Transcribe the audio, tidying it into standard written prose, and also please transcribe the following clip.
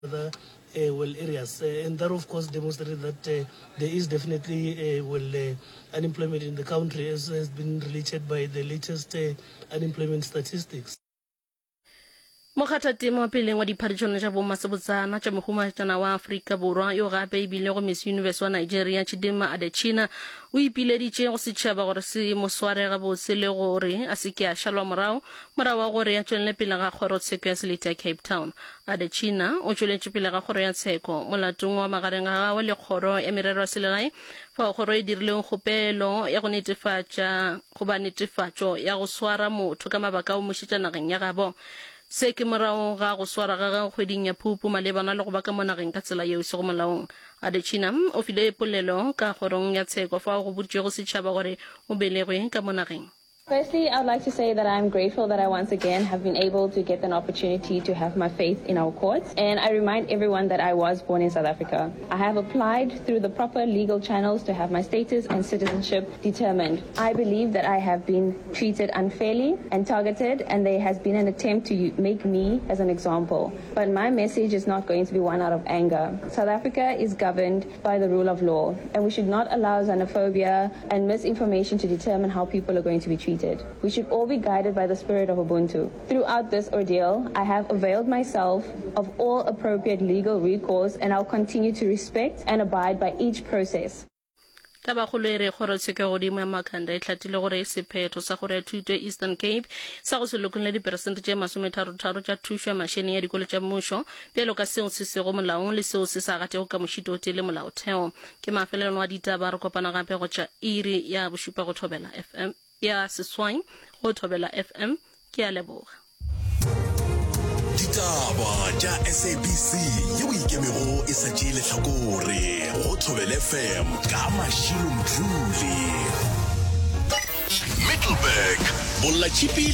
other areas, and that of course demonstrated that there is definitely unemployment in the country, as has been related by the latest unemployment statistics. Mokgathatema wa peleng wa diphadišano tša bommasebotsana tša mohumagatšana wa Afrika Borwa yo gape e bile go Miss Universe wa Nigeria Chidimma Adetshina o ipileditše go setšhaba gore se mo sware gabotse le gore a se ke a šalwa morago wa gore a tšwelele pele ga kgorotsheko ya selete ya Cape Town. Adetshina o tšweletše pele ga kgoro ya tsheko molatong wa magareng ga gagwe le kgoro ya merero ya selegae fa kgoro e dirileng kgopelo ya go netefatšo ya go swara motho ka mabaka o mošitša nageng ya gabo. Se ke morago ga go swara ga kgweding ya Phupu malebana le go ba ka mo nageng ka tsela yeo se go molaong. Adetshina o file polelo ka kgorong ya tsheko fa go boditše go setšhaba gore o belegwe ka mo nageng. Firstly, I would like to say that I'm grateful that I once again have been able to get an opportunity to have my faith in our courts. And I remind everyone that I was born in South Africa. I have applied through the proper legal channels to have my status and citizenship determined. I believe that I have been treated unfairly and targeted, and there has been an attempt to make me as an example. But my message is not going to be one out of anger. South Africa is governed by the rule of law, and we should not allow xenophobia and misinformation to determine how people are going to be treated. We should all be guided by the spirit of Ubuntu. Throughout this ordeal, I have availed myself of all appropriate legal recourse, and I'll continue to respect and abide by each process. Tabakgolo e re kgorotsheko godimo ya Makhanda e tlhatile gore sephetho sa gore thuto Eastern Cape sa go se lokolle diperesente tše 33 tša thušo ya mašene ya dikolo tša mmušo pele ka seo se sego molaong le seo se sa gatego ka mošito o tele molaotheo. Ke mafelelong wa ditaba re kopana gape go tša iri ya bošupa go thobela FM ya seswai go thobela FM ke a leboga. Ditaba tša SABC yeo ikemego e sa tšeele hlakore go thobela FM ka Mashilo Mdluli. Middleburg bolla chipi